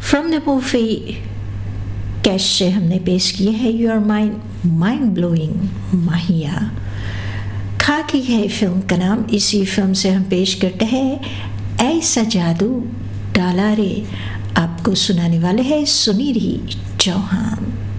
From the movie cash से हमने पेश किया है यू आर माइंड ब्लोइंग माहिया। खाकी है फिल्म का नाम। इसी फिल्म से हम पेश करते हैं ऐसा जादू डाला रे। आपको सुनाने वाले हैं सुनिधि चौहान।